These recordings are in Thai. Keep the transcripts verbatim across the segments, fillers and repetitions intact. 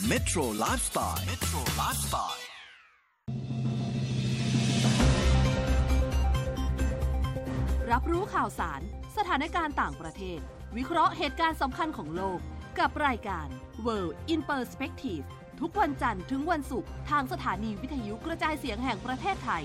Metro Lifestyle Metro Lifestyle รับรู้ข่าวสารสถานการณ์ต่างประเทศวิเคราะห์เหตุการณ์สำคัญของโลกกับรายการ World in Perspective ทุกวันจันทร์ถึงวันศุกร์ทางสถานีวิทยุกระจายเสียงแห่งประเทศไทย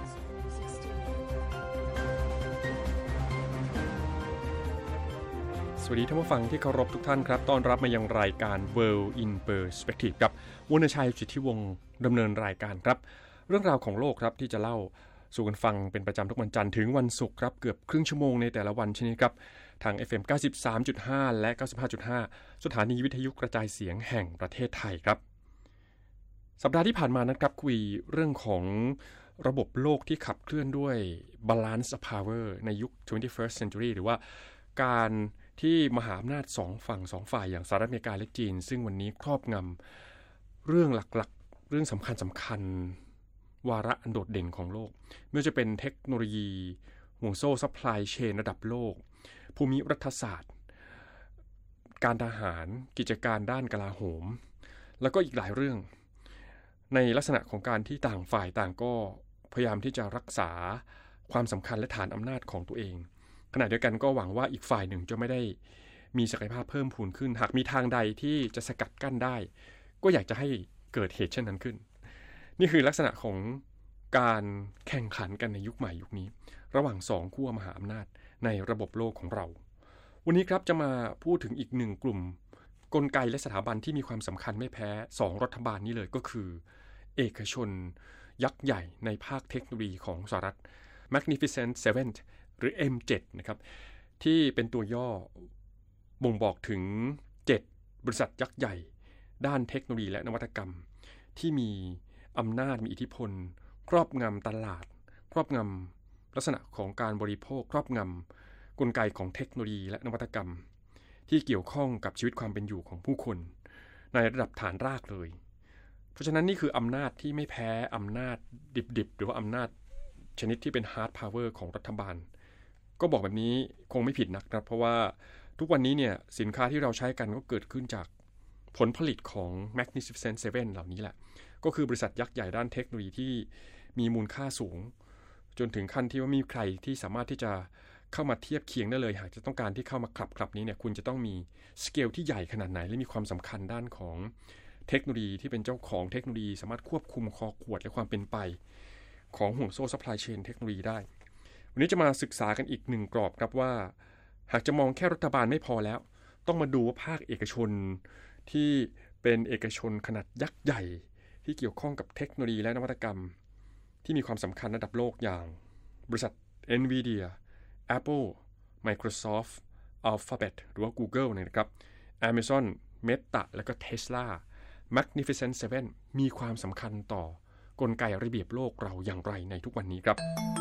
สวัสดีท่านผู้ฟังที่เคารพทุกท่านครับต้อนรับมายังรายการ World in Perspective กับวรรณชัยสิทธิวงศ์ดำเนินรายการครับเรื่องราวของโลกครับที่จะเล่าสู่กันฟังเป็นประจำทุกวันจันทร์ถึงวันศุกร์ครับเกือบครึ่งชั่วโมงในแต่ละวันเช่นนี้ครับทาง เอฟ เอ็ม เก้าสิบสามจุดห้า และ เก้าสิบห้าจุดห้า สถานีวิทยุกระจายเสียงแห่งประเทศไทยครับสัปดาห์ที่ผ่านมานะครับคุยเรื่องของระบบโลกที่ขับเคลื่อนด้วย Balance of Power ในยุค twenty-first century หรือว่าการที่มหาอำนาจสองฝั่งสองฝ่ายอย่างสหรัฐอเมริกาและจีนซึ่งวันนี้ครอบงำเรื่องหลักๆเรื่องสำคัญสำคัญวาระอันโดดเด่นของโลกไม่ว่าจะเป็นเทคโนโลยีห่วงโซ่ซัพพลายเชนระดับโลกภูมิรัฐศาสตร์การทหารกิจการด้านกลาโหมแล้วก็อีกหลายเรื่องในลักษณะของการที่ต่างฝ่ายต่างก็พยายามที่จะรักษาความสำคัญและฐานอำนาจของตัวเองขณะเดียวกันก็หวังว่าอีกฝ่ายหนึ่งจะไม่ได้มีศักยภาพเพิ่มพูนขึ้นหากมีทางใดที่จะสกัดกั้นได้ก็อยากจะให้เกิดเหตุเช่นนั้นขึ้นนี่คือลักษณะของการแข่งขันกันในยุคใหม่ยุคนี้ระหว่างสองขั้วมหาอำนาจในระบบโลกของเราวันนี้ครับจะมาพูดถึงอีกหนึ่งกลุ่มกลไกและสถาบันที่มีความสำคัญไม่แพ้สองรัฐบาลนี้เลยก็คือเอกชนยักษ์ใหญ่ในภาคเทคโนโลยีของสหรัฐ Magnificent Seven หรือ เอ็ม เซเว่น นะครับที่เป็นตัวย่อบ่งบอกถึงเจ็ดบริษัทยักษ์ใหญ่ด้านเทคโนโลยีและนวัตกรรมที่มีอำนาจมีอิทธิพลครอบงำตลาดครอบงำลักษณะของการบริโภคครอบงำกลไกของเทคโนโลยีและนวัตกรรมที่เกี่ยวข้องกับชีวิตความเป็นอยู่ของผู้คนในระดับฐานรากเลยเพราะฉะนั้นนี่คืออำนาจที่ไม่แพ้อำนาจดิบๆหรือว่าอำนาจชนิดที่เป็น hard power ของรัฐบาลก็บอกแบบนี้คงไม่ผิดนักนะเพราะว่าทุกวันนี้เนี่ยสินค้าที่เราใช้กันก็เกิดขึ้นจากผลผลิตของ Magnificent Seven เหล่านี้แหละก็คือบริษัทยักษ์ใหญ่ด้านเทคโนโลยีที่มีมูลค่าสูงจนถึงขั้นที่ว่ามีใครที่สามารถที่จะเข้ามาเทียบเคียงได้เลยหากจะต้องการที่เข้ามาคลับคลับนี้เนี่ยคุณจะต้องมีสเกลที่ใหญ่ขนาดไหนและมีความสำคัญด้านของเทคโนโลยีที่เป็นเจ้าของเทคโนโลยีสามารถควบคุมคอขวดและความเป็นไปของห่วงโซ่ซัพพลายเชนเทคโนโลยีได้วันนี้จะมาศึกษากันอีกหนึ่งกรอบครับว่าหากจะมองแค่รัฐบาลไม่พอแล้วต้องมาดูว่าภาคเอกชนที่เป็นเอกชนขนาดยักษ์ใหญ่ที่เกี่ยวข้องกับเทคโนโลยีและนวัตกรรมที่มีความสำคัญระดับโลกอย่างบริษัท Nvidia Apple Microsoft Alphabet หรือว่า Google นะครับ Amazon Meta และก็ Tesla Magnificent Seven มีความสำคัญต่อกลไกระเบียบโลกเราอย่างไรในทุกวันนี้ครับ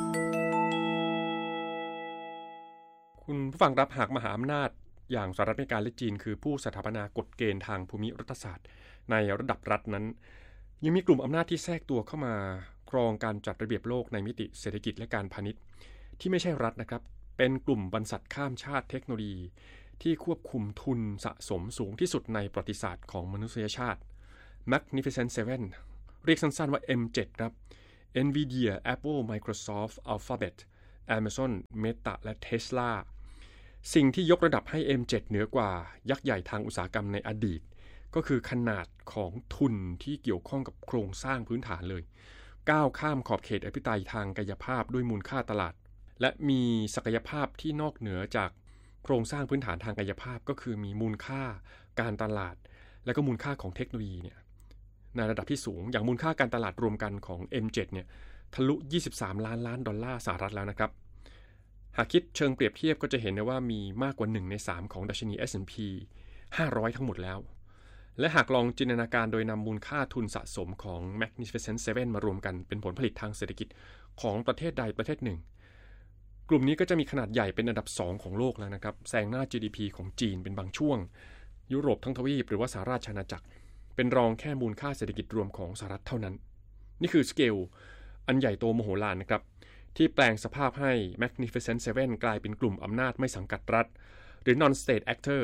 คุณผู้ฟังรับหากมหาอำนาจอย่างสหรัฐอเมริกาและจีนคือผู้สถาปนากฎเกณฑ์ทางภูมิรัฐศาสตร์ในระดับรัฐนั้นยังมีกลุ่มอำนาจที่แทรกตัวเข้ามาครองการจัดระเบียบโลกในมิติเศรษฐกิจและการพาณิชย์ที่ไม่ใช่รัฐนะครับเป็นกลุ่มบรรษัทข้ามชาติเทคโนโลยีที่ควบคุมทุนสะสมสูงที่สุดในประวัติศาสตร์ของมนุษยชาติ Magnificent Seven เรียกสั้นๆว่า เอ็ม เซเว่น ครับ Nvidia Apple Microsoft Alphabet Amazon Meta และ Tesla สิ่งที่ยกระดับให้ เอ็ม เซเว่น เหนือกว่ายักษ์ใหญ่ทางอุตสาหกรรมในอดีตก็คือขนาดของทุนที่เกี่ยวข้องกับโครงสร้างพื้นฐานเลยก้าวข้ามขอบเขตอภิปรายทางกายภาพด้วยมูลค่าตลาดและมีศักยภาพที่นอกเหนือจากโครงสร้างพื้นฐานทางกายภาพก็คือมีมูลค่าการตลาดและก็มูลค่าของเทคโนโลยีเนี่ยในระดับที่สูงอย่างมูลค่าการตลาดรวมกันของ เอ็ม เซเว่น เนี่ยทะลุยี่สิบสามล้านล้านดอลลาร์สหรัฐแล้วนะครับหากคิดเชิงเปรียบเทียบก็จะเห็นได้ว่ามีมากกว่าหนึ่งในสามของดัชนี เอส แอนด์ พี ห้าร้อยทั้งหมดแล้วและหากลองจินตนาการโดยนำมูลค่าทุนสะสมของ Magnificent Seven มารวมกันเป็นผลผลิตทางเศรษฐกิจของประเทศใดประเทศหนึ่งกลุ่มนี้ก็จะมีขนาดใหญ่เป็นอันดับสองของโลกแล้วนะครับแซงหน้า จี ดี พี ของจีนเป็นบางช่วงยุโรปทั้งทวีปหรือว่าสหราชอาณาจักรเป็นรองแค่มูลค่าเศรษฐกิจรวมของสหรัฐเท่านั้นนี่คือสเกลอันใหญ่โตมโหฬารนะครับที่แปลงสภาพให้ Magnificent Seven กลายเป็นกลุ่มอำนาจไม่สังกัดรัฐหรือ non-state actors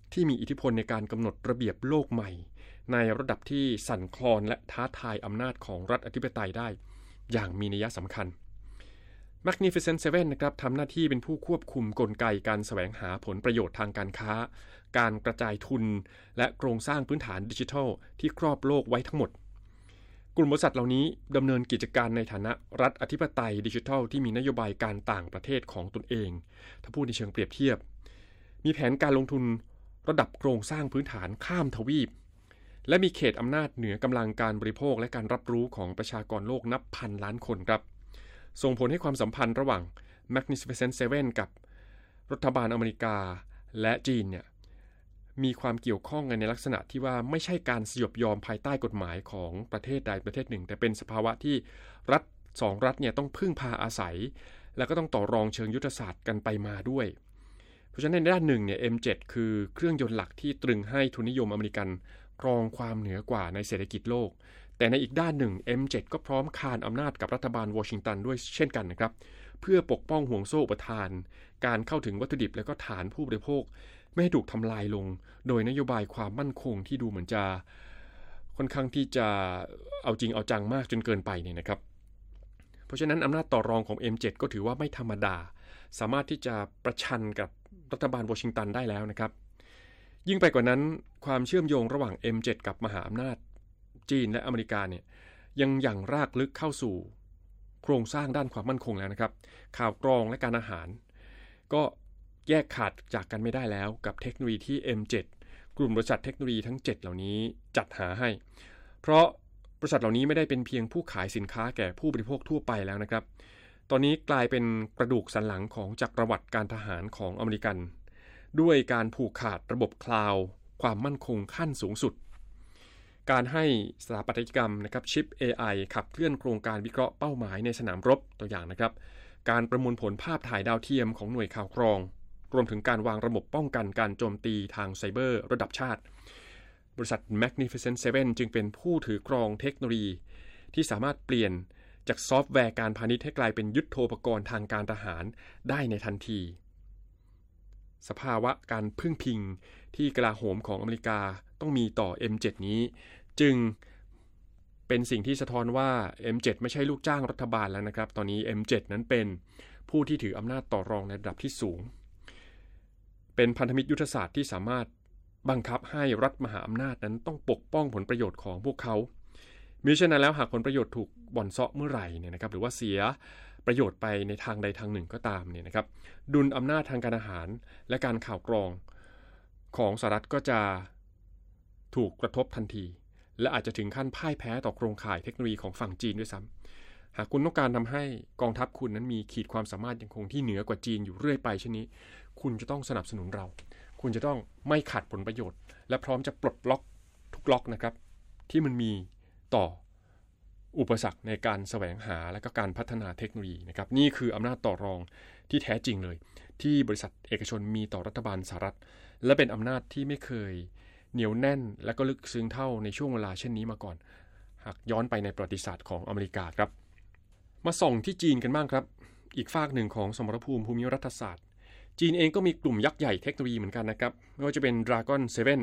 ที่มีอิทธิพลในการกำหนดระเบียบโลกใหม่ในระดับที่สั่นคลอนและท้าทายอำนาจของรัฐอธิปไตยได้อย่างมีนัยสำคัญ Magnificent เซเว่น นะครับทำหน้าที่เป็นผู้ควบคุมกลไกการแสวงหาผลประโยชน์ทางการค้าการกระจายทุนและโครงสร้างพื้นฐานดิจิทัลที่ครอบโลกไว้ทั้งหมดกลุ่มบริษัทเหล่านี้ดำเนินกิจการในฐานะรัฐอธิปไตยดิจิทัลที่มีนโยบายการต่างประเทศของตนเองถ้าพูดในเชิงเปรียบเทียบมีแผนการลงทุนระดับโครงสร้างพื้นฐานข้ามทวีปและมีเขตอำนาจเหนือกำลังการบริโภคและการรับรู้ของประชากรโลกนับพันล้านคนครับส่งผลให้ความสัมพันธ์ระหว่าง Magnificent เซเว่น กับรัฐบาลอเมริกาและจีนเนี่ยมีความเกี่ยวข้องกันในลักษณะที่ว่าไม่ใช่การสยบยอมภายใต้กฎหมายของประเทศใดประเทศหนึ่งแต่เป็นสภาวะที่รัฐสองรัฐเนี่ยต้องพึ่งพาอาศัยแล้วก็ต้องต่อรองเชิงยุทธศาสตร์กันไปมาด้วยเพราะฉะนั้นในด้านหนึ่งเนี่ย เอ็ม เซเว่น คือเครื่องยนต์หลักที่ตรึงให้ทุนนิยมอเมริกันครองความเหนือกว่าในเศรษฐกิจโลกแต่ในอีกด้านหนึ่ง เอ็ม เซเว่น ก็พร้อมคานอำนาจกับรัฐบาลวอชิงตันด้วยเช่นกันนะครับเพื่อปกป้องห่วงโซ่อุปทานการเข้าถึงวัตถุดิบและก็ฐานผู้บริโภคไม่ให้ถูกทำลายลงโดยนโยบายความมั่นคงที่ดูเหมือนจะค่อนข้างที่จะเอาจริงเอาจังมากจนเกินไปเนี่ยนะครับเพราะฉะนั้นอำนาจต่อรองของ เอ็ม เซเว่น ก็ถือว่าไม่ธรรมดาสามารถที่จะประชันกับรัฐบาลวอชิงตันได้แล้วนะครับยิ่งไปกว่านั้นความเชื่อมโยงระหว่าง เอ็ม เซเว่น กับมหาอำนาจจีนและอเมริกาเนี่ยยังหยั่งรากลึกเข้าสู่โครงสร้างด้านความมั่นคงแล้วนะครับข่าวกรองและการอาหารก็แยกขาดจากกันไม่ได้แล้วกับเทคโนโลยีที่ เอ็ม เซเว่น กลุ่มบริษัทเทคโนโลยีทั้งเจ็ดเหล่านี้จัดหาให้เพราะบริษัทเหล่านี้ไม่ได้เป็นเพียงผู้ขายสินค้าแก่ผู้บริโภคทั่วไปแล้วนะครับตอนนี้กลายเป็นกระดูกสันหลังของจักรวรรดิการทหารของอเมริกันด้วยการผูกขาดระบบคลาวด์ความมั่นคงขั้นสูงสุดการให้สถาปัตยกรรมนะครับชิป เอ ไอ ขับเคลื่อนโครงการวิเคราะห์เป้าหมายในสนามรบตัวอย่างนะครับการประมวลผลภาพถ่ายดาวเทียมของหน่วยข่าวกรองรวมถึงการวางระบบป้องกันการโจมตีทางไซเบอร์ระดับชาติบริษัท Magnificent เซเว่น จึงเป็นผู้ถือครองเทคโนโลยีที่สามารถเปลี่ยนจากซอฟต์แวร์การพาณิชย์ให้กลายเป็นยุทโธปกรณ์ทางการทหารได้ในทันทีสภาวะการพึ่งพิงที่กลาโหมของอเมริกาต้องมีต่อ เอ็ม เซเว่น นี้จึงเป็นสิ่งที่สะท้อนว่า เอ็ม เซเว่น ไม่ใช่ลูกจ้างรัฐบาลแล้วนะครับตอนนี้ เอ็ม เซเว่น นั้นเป็นผู้ที่ถืออำนาจต่อรองในระดับที่สูงเป็นพันธมิตรยุทธศาสตร์ที่สามารถบังคับให้รัฐมหาอำนาจนั้นต้องปกป้องผลประโยชน์ของพวกเขามิฉะนั้นแล้วหากผลประโยชน์ถูกบ่อนเซาะเมื่อไหร่เนี่ยนะครับหรือว่าเสียประโยชน์ไปในทางใดทางหนึ่งก็ตามเนี่ยนะครับดุลอำนาจทางการอาหารและการข่าวกรองของสหรัฐก็จะถูกกระทบทันทีและอาจจะถึงขั้นพ่ายแพ้ต่อโครงข่ายเทคโนโลยีของฝั่งจีนด้วยซ้ำหากคุณต้องการทำให้กองทัพคุณนั้นมีขีดความสามารถยังคงที่เหนือกว่าจีนอยู่เรื่อยไปเช่นนี้คุณจะต้องสนับสนุนเราคุณจะต้องไม่ขัดผลประโยชน์และพร้อมจะปลดล็อกทุกล็อกนะครับที่มันมีต่ออุปสรรคในการแสวงหาและก็การพัฒนาเทคโนโลยีนะครับนี่คืออำนาจต่อรองที่แท้จริงเลยที่บริษัทเอกชนมีต่อรัฐบาลสหรัฐและเป็นอำนาจที่ไม่เคยเหนียวแน่นและก็ลึกซึ้งเท่าในช่วงเวลาเช่นนี้มาก่อนหากย้อนไปในประวัติศาสตร์ของอเมริกาครับมาส่องที่จีนกันบ้างครับอีกฝากหนึ่งของสมรภูมิภูมิรัฐศาสตร์จีนเองก็มีกลุ่มยักษ์ใหญ่เทคโนโลยีเหมือนกันนะครับไม่ว่าจะเป็น Dragon เซเว่น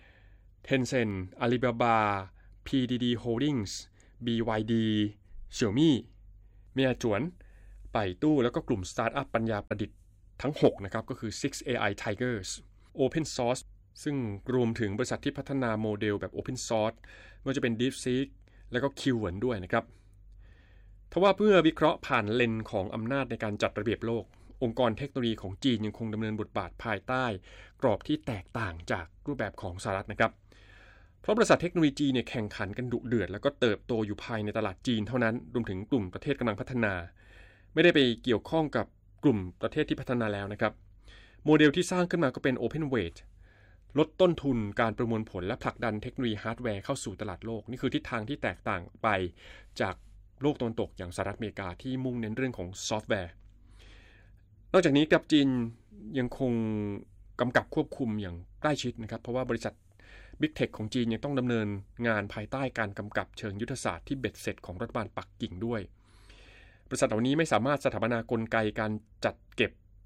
Tencent Alibaba พี ดี ดี Holdings บี วาย ดี Xiaomi เมียจวนไปตู้แล้วก็กลุ่มสตาร์ทอัพปัญญาประดิษฐ์ทั้งหกนะครับก็คือ ซิกซ์ เอ ไอ Tigers Open Source ซึ่งรวมถึงบริษัทที่พัฒนาโมเดลแบบ Open Source ไม่ว่าจะเป็น DeepSeek แล้วก็ Qwen ด้วยนะครับทว่าเพื่อวิเคราะห์ผ่านเลนส์ของอำนาจในการจัดระเบียบโลกองค์กรเทคโนโลยีของจีนยังคงดำเนินบทบาทภายใต้กรอบที่แตกต่างจากรูปแบบของสหรัฐนะครับเพราะบริษัทเทคโนโลยีเนี่ยแข่งขันกันดุเดือดแล้วก็เติบโตอยู่ภายในตลาดจีนเท่านั้นรวมถึงกลุ่มประเทศกำลังพัฒนาไม่ได้ไปเกี่ยวข้องกับกลุ่มประเทศที่พัฒนาแล้วนะครับโมเดลที่สร้างขึ้นมาก็เป็น Open Weight ลดต้นทุนการประมวลผลและผลักดันเทคโนโลยีฮาร์ดแวร์เข้าสู่ตลาดโลกนี่คือทิศทางที่แตกต่างไปจากโลกตะวันตกอย่างสหรัฐอเมริกาที่มุ่งเน้นเรื่องของซอฟต์แวร์นอกจากนี้กับจีนยังคงกำกับควบคุมอย่างใกล้ชิดนะครับเพราะว่าบริษัท Big Tech ของจีนยังต้องดำเนินงานภายใต้การกำกับเชิงยุทธศาสตร์ที่เบ็ดเสร็จของรัฐบาลปักกิ่งด้วยบริษัทเหล่านี้ไม่สามารถสถาปนากลไกการจัดเก็บ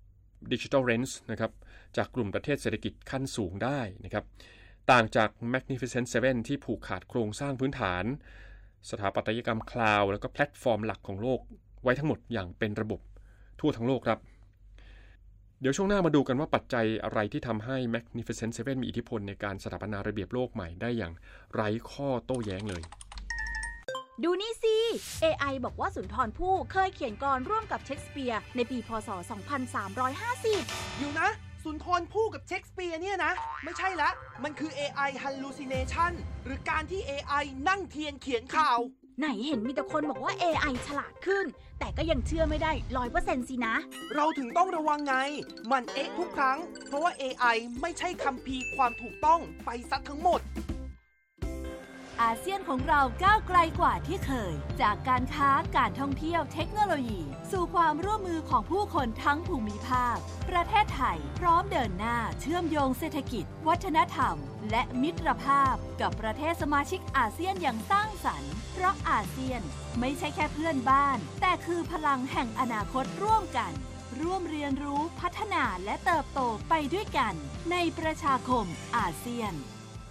Digital Rents นะครับจากกลุ่มประเทศเศรษฐกิจขั้นสูงได้นะครับต่างจาก Magnificent เซเว่น ที่ผูกขาดโครงสร้างพื้นฐานสถาปัตยกรรมคลาวด์แล้วก็แพลตฟอร์มหลักของโลกไว้ทั้งหมดอย่างเป็นระบบทั่วทั้งโลกครับเดี๋ยวช่วงหน้ามาดูกันว่าปัจจัยอะไรที่ทำให้ Magnificent เซเว่น มีอิทธิพลในการสถาปนาระเบียบโลกใหม่ได้อย่างไร้ข้อโต้แย้งเลยดูนี่สิ เอ ไอ บอกว่าสุนทรภู่เคยเขียนกลอนร่วมกับเชคสเปียร์ในปีพ.ศ. สองพันสามร้อยห้าสิบอยู่นะสุนทรภู่กับเชคสเปียร์เนี่ยนะไม่ใช่ละมันคือ เอ ไอ hallucination หรือการที่ เอ ไอ นั่งเทียนเขียนข่าวไหนเห็นมีแต่คนบอกว่า เอ ไอ ฉลาดขึ้นแต่ก็ยังเชื่อไม่ได้ ร้อยเปอร์เซ็นต์ สินะเราถึงต้องระวังไงมันเอ๊ะทุกครั้งเพราะว่า เอ ไอ ไม่ใช่คัมภีร์ความถูกต้องไปซะทั้งหมดอาเซียนของเราก้าวไกลกว่าที่เคยจากการค้าการท่องเที่ยวเทคโนโลยีสู่ความร่วมมือของผู้คนทั้งภูมิภาคประเทศไทยพร้อมเดินหน้าเชื่อมโยงเศรษฐกิจวัฒนธรรมและมิตรภาพกับประเทศสมาชิกอาเซียนอย่างสร้างสรรค์เพราะอาเซียนไม่ใช่แค่เพื่อนบ้านแต่คือพลังแห่งอนาคตร่วมกันร่วมเรียนรู้พัฒนาและเติบโตไปด้วยกันในประชาคมอาเซียน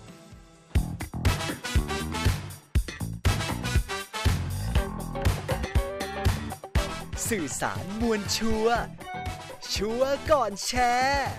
สื่อสารมวลชัวร์ชัวร์ก่อนแชร์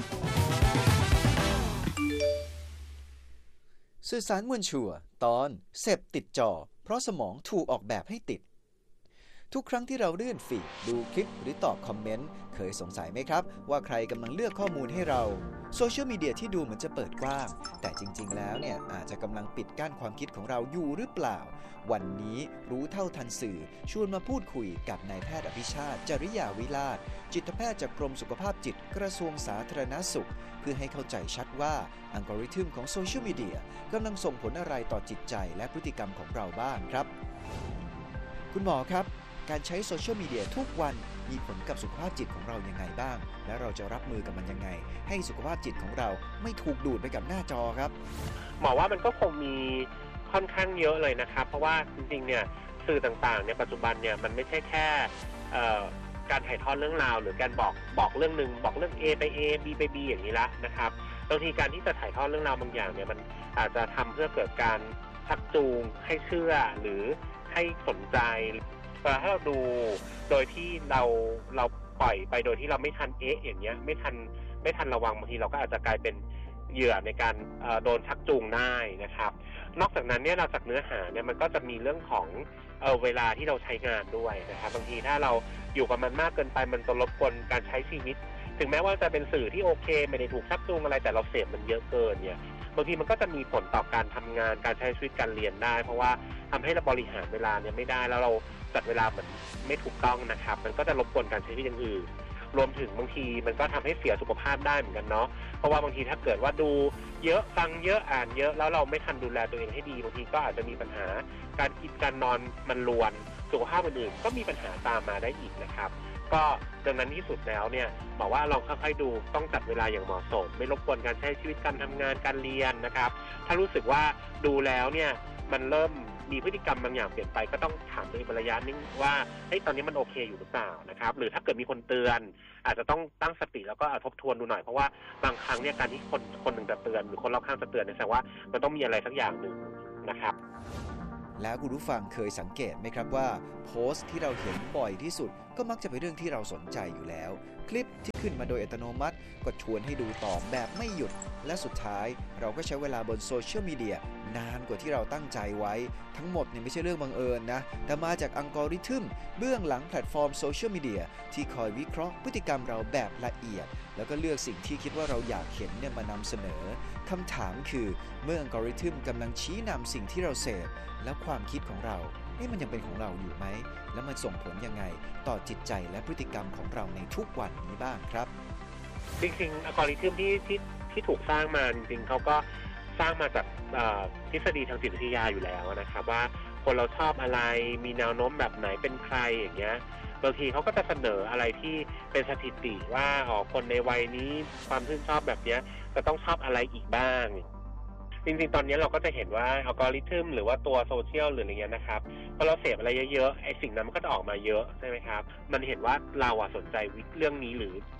สื่อสารมวลชัวร์ตอนเสพติดจอเพราะสมองถูกออกแบบให้ติดทุกครั้งที่เราเลื่อนฟีดดูคลิปหรือตอบคอมเมนต์เคยสงสัยไหมครับว่าใครกำลังเลือกข้อมูลให้เราโซเชียลมีเดียที่ดูเหมือนจะเปิดกว้างแต่จริงๆแล้วเนี่ยอาจจะกำลังปิดกั้นความคิดของเราอยู่หรือเปล่าวันนี้รู้เท่าทันสื่อชวนมาพูดคุยกับนายแพทย์อภิชาติจริยาวิราชจิตแพทย์จากกรมสุขภาพจิตกระทรวงสาธารณสุขเพื่อให้เข้าใจชัดว่าอัลกอริทึมของโซเชียลมีเดียกำลังส่งผลอะไรต่อจิตใจและพฤติกรรมของเราบ้างครับคุณหมอครับการใช้โซเชียลมีเดียทุกวันมีผลกับสุขภาพจิตของเรายังไงบ้างและเราจะรับมือกับมันยังไงให้สุขภาพจิตของเราไม่ถูกดูดไปกับหน้าจอครับหมอว่ามันก็คงมีค่อนข้างเยอะเลยนะครับเพราะว่าจริงๆเนี่ยสื่อต่างๆในปัจจุบันเนี่ยมันไม่ใช่แค่การถ่ายทอดเรื่องราวหรือการบอกบอกเรื่องนึงบอกเรื่อง A ไป A B ไป B อย่างนี้ละนะครับบางทีการที่จะถ่ายทอดเรื่องราวบางอย่างเนี่ยมันอาจจะทำเพื่อเกิดการชักจูงให้เชื่อหรือให้สนใจแต่ถ้าเราดูโดยที่เราเราปล่อยไปโดยที่เราไม่ทันเอ๊ะอย่างเงี้ยไม่ทันไม่ทันระวังบางทีเราก็อาจจะกลายเป็นเหยื่อในการโดนชักจูงได้นะครับนอกจากนั้นเนี่ยเราจากเนื้อหาเนี่ยมันก็จะมีเรื่องของเออเวลาที่เราใช้งานด้วยนะครับบางทีถ้าเราอยู่กับมันมากเกินไปมันจะรบกวนการใช้ชีวิตถึงแม้ว่าจะเป็นสื่อที่โอเคไม่ได้ถูกชักจูงอะไรแต่เราเสพมันเยอะเกินเนี่ยบางทีมันก็จะมีผลต่อการทำงานการใช้ชีวิตการเรียนได้เพราะว่าทำให้เราบริหารเวลาเนี่ยไม่ได้แล้วเราจัดเวลาเหมือนไม่ถูกต้องนะครับมันก็จะรบกวนการใช้ชีวิตอย่างอื่นรวมถึงบางทีมันก็ทำให้เสียสุขภาพได้เหมือนกันเนาะเพราะว่าบางทีถ้าเกิดว่าดูเยอะฟังเยอะอ่านเยอะแล้วเราไม่ทันดูแลตัวเองให้ดีบางทีก็อาจจะมีปัญหาการกินการนอนมันรวนสุขภาพอื่นๆก็มีปัญหาตามมาได้อีกนะครับก็ดังนั้นที่สุดแล้วเนี่ยบอกว่าลองค่อยๆดูต้องจัดเวลาอย่างเหมาะสมไม่รบกวนการใช้ชีวิตการทำงานการเรียนนะครับถ้ารู้สึกว่าดูแล้วเนี่ยมันเริ่มมีพฤติกรรมบางอย่างเปลี่ยนไปก็ต้องถามตัวเองเป็นระยะนึงว่าเฮ้ยตอนนี้มันโอเคอยู่หรือเปล่านะครับหรือถ้าเกิดมีคนเตือนอาจจะต้องตั้งสติแล้วก็ทบทวนดูหน่อยเพราะว่าบางครั้งเนี่ยการที่คนคนหนึ่งจะเตือนหรือคนรอบข้างจะเตือนเนี่ยแสดงว่ามันต้องมีอะไรสักอย่างหนึ่งนะครับแล้วคุณผู้ฟังเคยสังเกตไหมครับว่าโพสต์ที่เราเห็นบ่อยที่สุดก็มักจะเป็นเรื่องที่เราสนใจอยู่แล้วคลิปที่ขึ้นมาโดยอัตโนมัติก็ชวนให้ดูต่อแบบไม่หยุดและสุดท้ายเราก็ใช้เวลาบนโซเชียลมีเดียนานกว่าที่เราตั้งใจไว้ทั้งหมดเนี่ยไม่ใช่เรื่องบังเอิญนะแต่มาจากอัลกอริทึมเบื้องหลังแพลตฟอร์มโซเชียลมีเดียที่คอยวิเคราะห์พฤติกรรมเราแบบละเอียดแล้วก็เลือกสิ่งที่คิดว่าเราอยากเห็นเนี่ยมานำเสนอคำถามคือเมื่ออัลกอริทึมกำลังชี้นำสิ่งที่เราเสพแล้วความคิดของเราเอ๊ะมันยังเป็นของเราอยู่ไหมแล้วมันส่งผลยังไงต่อจิตใจและพฤติกรรมของเราในทุกวันนี้บ้างครับจริงๆอัลกอริทึมที่ที่ที่ถูกสร้างมาจริงๆเขาก็สร้างมาจากทฤษฎีทางจิตวิทยาอยู่แล้วนะครับว่าคนเราชอบอะไรมีแนวโน้มแบบไหนเป็นใครอย่างเงี้ยบางทีเขาก็จะเสนออะไรที่เป็นสถิติว่าอ๋อคนในวัยนี้ความชื่นชอบแบบเนี้ยจะต้องชอบอะไรอีกบ้างจริงๆตอนนี้เราก็จะเห็นว่าอัลกอริทึมหรือว่าตัวโซเชียลหรืออะไรเงี้ยนะครับพอเราเสพอะไรเยอะๆไอ้สิ่งนั้นมันก็จะออกมาเยอะใช่ไหมครับมันเห็นว่าเราอะสนใจเรื่องนี้หรือ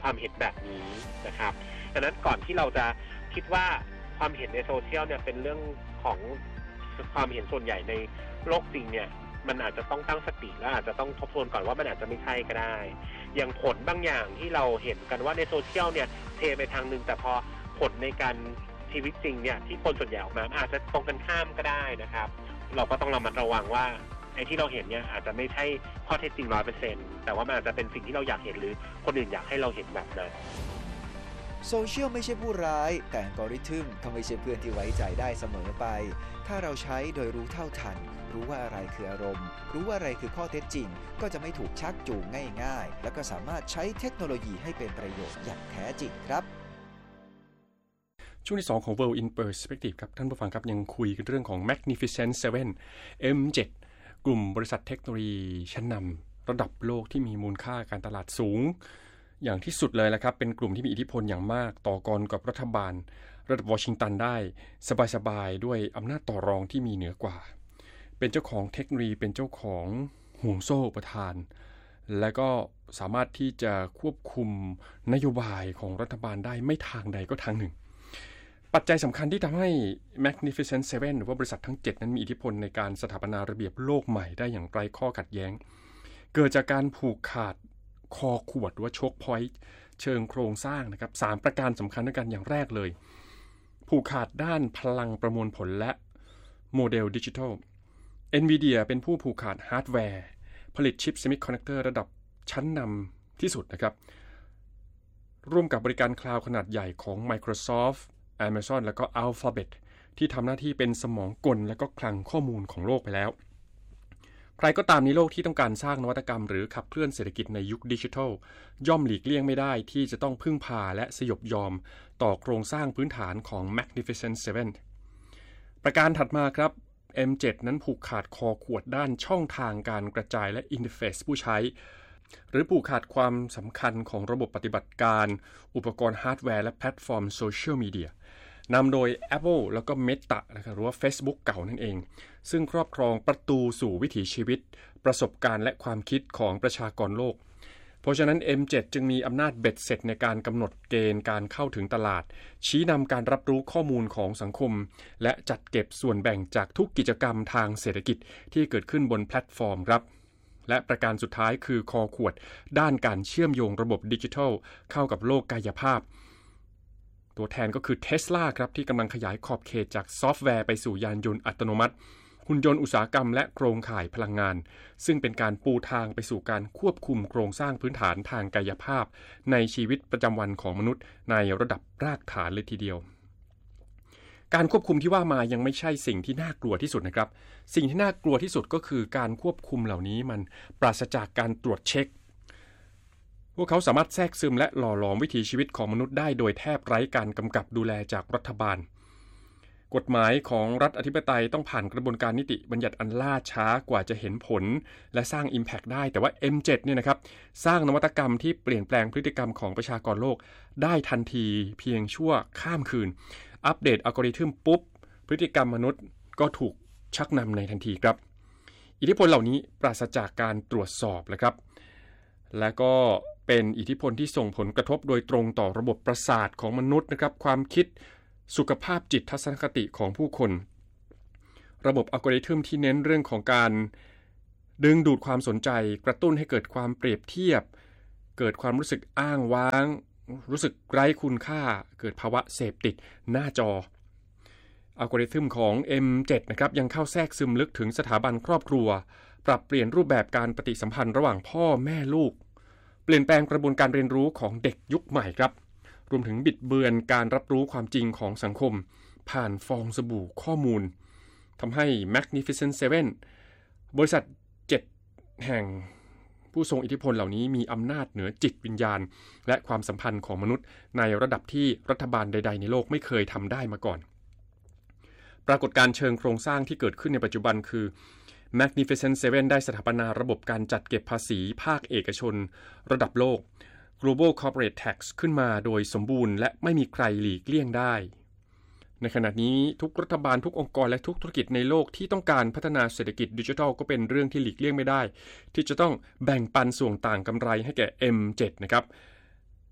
ความเห็นแบบนี้นะครับดังนั้นก่อนที่เราจะคิดว่าความเห็นในโซเชียลเนี่ยเป็นเรื่องของความเห็นส่วนใหญ่ในโลกจริงเนี่ยมันอาจจะต้องตั้งสติและอาจจะต้องทบทวนก่อนว่ามันอาจจะไม่ใช่ก็ได้อย่างผลบางอย่างที่เราเห็นกันว่าในโซเชียลเนี่ยเทไปทางนึงแต่พอผลในการชีวิตจริงเนี่ยที่คนส่วนใหญ่ออกมาอาจจะตรงกันข้ามก็ได้นะครับเราก็ต้องระมัดระวังว่าไอ้ที่เราเห็นเนี่ยอาจจะไม่ใช่ข้อเท็จจริง ร้อยเปอร์เซ็นต์ แต่ว่ามันอาจจะเป็นสิ่งที่เราอยากเห็นหรือคนอื่นอยากให้เราเห็นแบบนั้นโซเชียลไม่ใช่ผู้ร้ายแต่อัลกอริทึมก็ไม่ใช่เพื่อนที่ไว้ใจได้เสมอไปถ้าเราใช้โดยรู้เท่าทันรู้ว่าอะไรคืออารมณ์รู้ว่าอะไรคือข้อเท็จจริงก็จะไม่ถูกชักจูงง่ายๆแล้วก็สามารถใช้เทคโนโลยีให้เป็นประโยชน์อย่างแท้จริงครับช่วงที่สองของ World in Perspective ครับท่านผู้ฟังครับยังคุยกันเรื่องของ Magnificent เซเว่น เอ็ม เซเว่น กลุ่มบริษัทเทคโนโลยีชั้นนำระดับโลกที่มีมูลค่าการตลาดสูงอย่างที่สุดเลยละครับเป็นกลุ่มที่มีอิทธิพลอย่างมากต่อกรกับรัฐบาลระดับวอชิงตันได้สบายๆด้วยอำนาจต่อรองที่มีเหนือกว่าเป็นเจ้าของเทคโนโลยีเป็นเจ้าของห่วงโซ่อุปทานและก็สามารถที่จะควบคุมนโยบายของรัฐบาลได้ไม่ทางใดก็ทางหนึ่งปัจจัยสำคัญที่ทำให้ Magnificent เซเว่น หรือว่าบริษัททั้งเจ็ดนั้นมีอิทธิพลในการสถาปนาระเบียบโลกใหม่ได้อย่างไร้ข้อขัดแย้งเกิดจากการผูกขาดคอขวดหรือว่าโชคพอยต์เชิงโครงสร้างนะครับสามประการสำคัญด้วยกันอย่างแรกเลยผูกขาดด้านพลังประมวลผลและโมเดลดิจิทัล NVIDIA เป็นผู้ผูกขาดฮาร์ดแวร์ผลิตชิปเซมิคอนดักเตอร์ระดับชั้นนำที่สุดนะครับร่วมกับบริการคลาวด์ขนาดใหญ่ของ Microsoft Amazon แล้วก็ Alphabet ที่ทำหน้าที่เป็นสมองกลและก็คลังข้อมูลของโลกไปแล้วใครก็ตามในโลกที่ต้องการสร้างนวัตกรรมหรือขับเคลื่อนเศรษฐกิจในยุคดิจิทัลย่อมหลีกเลี่ยงไม่ได้ที่จะต้องพึ่งพาและสยบยอมต่อโครงสร้างพื้นฐานของ Magnificent เซเว่น ประการถัดมาครับ เอ็ม เซเว่น นั้นผูกขาดคอขวดด้านช่องทางการกระจายและอินเทอร์เฟซผู้ใช้หรือผูกขาดความสำคัญของระบบปฏิบัติการอุปกรณ์ฮาร์ดแวร์และแพลตฟอร์มโซเชียลมีเดียนำโดย Apple แล้วก็ Meta นะครับหรือว่า Facebook เก่านั่นเองซึ่งครอบครองประตูสู่วิถีชีวิตประสบการณ์และความคิดของประชากรโลกเพราะฉะนั้น เอ็ม เซเว่น จึงมีอำนาจเบ็ดเสร็จในการกำหนดเกณฑ์การเข้าถึงตลาดชี้นำการรับรู้ข้อมูลของสังคมและจัดเก็บส่วนแบ่งจากทุกกิจกรรมทางเศรษฐกิจที่เกิดขึ้นบนแพลตฟอร์มครับและประการสุดท้ายคือคอขวดด้านการเชื่อมโยงระบบดิจิทัลเข้ากับโลกกายภาพตัวแทนก็คือ Tesla ครับที่กำลังขยายขอบเขตจากซอฟต์แวร์ไปสู่ยานยนต์อัตโนมัติหุ่นยนต์อุตสาหกรรมและโครงข่ายพลังงานซึ่งเป็นการปูทางไปสู่การควบคุมโครงสร้างพื้นฐานทางกายภาพในชีวิตประจำวันของมนุษย์ในระดับรากฐานเลยทีเดียวการควบคุมที่ว่ามายังไม่ใช่สิ่งที่น่ากลัวที่สุดนะครับสิ่งที่น่ากลัวที่สุดก็คือการควบคุมเหล่านี้มันปราศจากการตรวจเช็คพวกเขาสามารถแทรกซึมและหล่อหลอมวิถีชีวิตของมนุษย์ได้โดยแทบไร้การกำกับดูแลจากรัฐบาลกฎหมายของรัฐอธิปไตยต้องผ่านกระบวนการนิติบัญญัติอันล่าช้ากว่าจะเห็นผลและสร้าง Impact ได้แต่ว่า เอ็ม เซเว่น เนี่ยนะครับสร้างนวัตกรรมที่เปลี่ยนแปลงพฤติกรรมของประชากรโลกได้ทันทีเพียงชั่วข้ามคืนอัปเดตอัลกอริทึมปุ๊บพฤติกรรมมนุษย์ก็ถูกชักนำในทันทีครับอิทธิพลเหล่านี้ปราศจากการตรวจสอบเลยครับและก็เป็นอิทธิพลที่ส่งผลกระทบโดยตรงต่อระบบประสาทของมนุษย์นะครับความคิดสุขภาพจิตทัศนคติของผู้คนระบบอัลกอริทึมที่เน้นเรื่องของการดึงดูดความสนใจกระตุ้นให้เกิดความเปรียบเทียบเกิดความรู้สึกอ้างว้างรู้สึกไร้คุณค่าเกิดภาวะเสพติดหน้าจออัลกอริทึมของ เอ็ม เซเว่น นะครับยังเข้าแทรกซึมลึกถึงสถาบันครอบครัวปรับเปลี่ยนรูปแบบการปฏิสัมพันธ์ระหว่างพ่อแม่ลูกเปลี่ยนแปลงกระบวนการเรียนรู้ของเด็กยุคใหม่ครับรวมถึงบิดเบือนการรับรู้ความจริงของสังคมผ่านฟองสบู่ข้อมูลทำให้ Magnificent เซเว่น บริษัทเจ็ดแห่งผู้ทรงอิทธิพลเหล่านี้มีอำนาจเหนือจิตวิญญาณและความสัมพันธ์ของมนุษย์ในระดับที่รัฐบาลใดๆในโลกไม่เคยทำได้มาก่อนปรากฏการณ์เชิงโครงสร้างที่เกิดขึ้นในปัจจุบันคือ Magnificent เซเว่น ได้สถาปนาระบบการจัดเก็บภาษีภาคเอกชนระดับโลก Global Corporate Tax ขึ้นมาโดยสมบูรณ์และไม่มีใครหลีกเลี่ยงได้ในขณะนี้ทุกรัฐบาลทุกองค์กรและทุกธุรกิจในโลกที่ต้องการพัฒนาเศรษฐกิจดิจิทัลก็เป็นเรื่องที่หลีกเลี่ยงไม่ได้ที่จะต้องแบ่งปันส่วนต่างกำไรให้แก่ เอ็ม เซเว่น นะครับ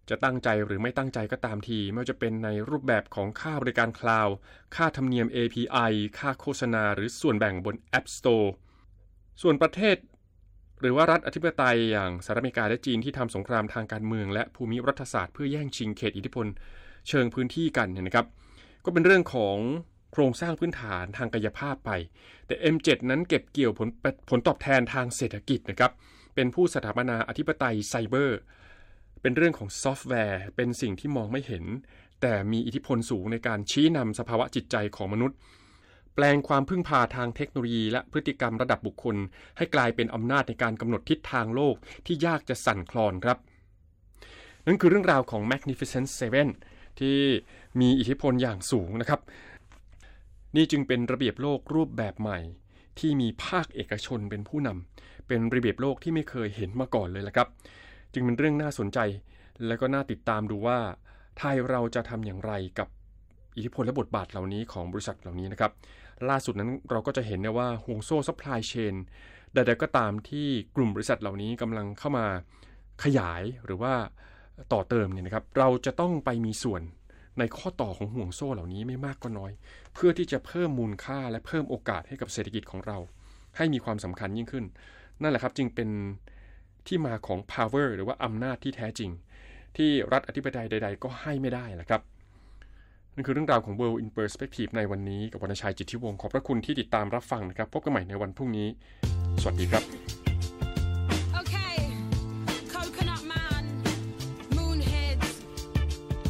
จะตั้งใจหรือไม่ตั้งใจก็ตามทีไม่ว่าจะเป็นในรูปแบบของค่าบริการคลาวด์ค่าธรรมเนียม เอ พี ไอ ค่าโฆษณาหรือส่วนแบ่งบน App Store ส่วนประเทศหรือว่ารัฐอธิปไตยอย่างสหรัฐอเมริกาและจีนที่ทำสงครามทางการเมืองและภูมิรัฐศาสตร์เพื่อแย่งชิงเขตอิทธิพลเชิงพื้นที่กันเนี่ยนะครับก็เป็นเรื่องของโครงสร้างพื้นฐานทางกายภาพไปแต่ เอ็ม เซเว่น นั้นเก็บเกี่ยวผลผลตอบแทนทางเศรษฐกิจนะครับเป็นผู้สถาปนาอธิปไตยไซเบอร์เป็นเรื่องของซอฟต์แวร์เป็นสิ่งที่มองไม่เห็นแต่มีอิทธิพลสูงในการชี้นำสภาวะจิตใจของมนุษย์แปลงความพึ่งพาทางเทคโนโลยีและพฤติกรรมระดับบุคคลให้กลายเป็นอำนาจในการกำหนดทิศทางโลกที่ยากจะสั่นคลอนครับนั่นคือเรื่องราวของ Magnificent เซเว่น ที่มีอิทธิพลอย่างสูงนะครับนี่จึงเป็นระเบียบโลกรูปแบบใหม่ที่มีภาคเอกชนเป็นผู้นำเป็นระเบียบโลกที่ไม่เคยเห็นมาก่อนเลยละครับจึงเป็นเรื่องน่าสนใจและก็น่าติดตามดูว่าไทยเราจะทำอย่างไรกับอิทธิพลและบทบาทเหล่านี้ของบริษัทเหล่านี้นะครับล่าสุดนั้นเราก็จะเห็นนะว่าห่วงโซ่ซัพพลายเชนใดๆก็ตามที่กลุ่มบริษัทเหล่านี้กำลังเข้ามาขยายหรือว่าต่อเติมเนี่ยนะครับเราจะต้องไปมีส่วนในข้อต่อของห่วงโซ่เหล่านี้ไม่มากก็น้อยเพื่อที่จะเพิ่มมูลค่าและเพิ่มโอกาสให้กับเศรษฐกิจของเราให้มีความสำคัญยิ่งขึ้นนั่นแหละครับจึงเป็นที่มาของ power หรือว่าอำนาจที่แท้จริงที่รัฐอธิปไตยใดๆก็ให้ไม่ได้แหละครับนั่นคือเรื่องราวของ World in Perspective ในวันนี้กับวรรณชัย จิตติวงศ์ขอบพระคุณที่ติดตามรับฟังนะครับพบกันใหม่ในวันพรุ่งนี้สวัสดีครับ